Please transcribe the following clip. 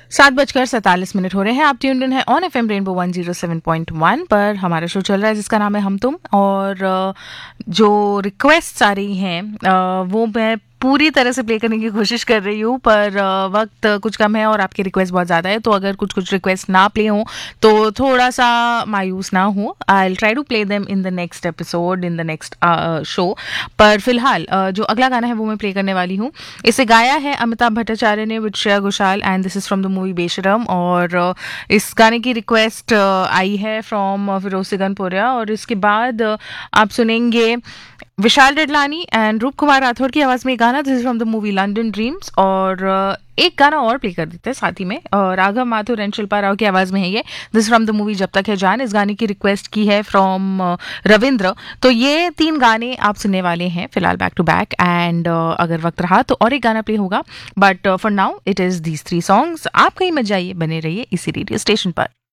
7:47 हो रहे हैं। आप ट्यून्ड इन है ऑन एफएम रेनबो 107.1 पर। हमारा शो चल रहा है जिसका नाम है हम तुम। और जो रिक्वेस्ट आ रही हैं वो मैं पूरी तरह से प्ले करने की कोशिश कर रही हूँ, पर वक्त कुछ कम है और आपकी रिक्वेस्ट बहुत ज़्यादा है। तो अगर कुछ रिक्वेस्ट ना प्ले हो तो थोड़ा सा मायूस ना हो। I will try to play them in the next episode, in the next show. पर फिलहाल जो अगला गाना है वो मैं प्ले करने वाली हूँ। इसे गाया है अमिताभ भट्टाचार्य ने with Shreya Ghoshal and this is from the movie बेशरम। और इस गाने की रिक्वेस्ट आई है फ्रॉम फिरोज सिगनपुरिया। और इसके बाद आप सुनेंगे विशाल डडलानी एंड रूप कुमार राठौर की आवाज़ में गाना। This is from the movie London dreams. और एक गाना और प्ले कर देते हैं साथ ही में, और राघव माथुर एंड शिल्पा राव की आवाज़ में है ये। दिस फ्रॉम द मूवी जब तक है जान। इस गाने की रिक्वेस्ट की है फ्रॉम रविंद्र। तो ये 3 गाने आप सुनने वाले हैं फिलहाल बैक टू बैक। एंड अगर वक्त रहा तो और एक गाना प्ले होगा, but for now it is these 3 songs. आप कहीं मत जाइए, बने रहिए इसी रेडियो स्टेशन पर।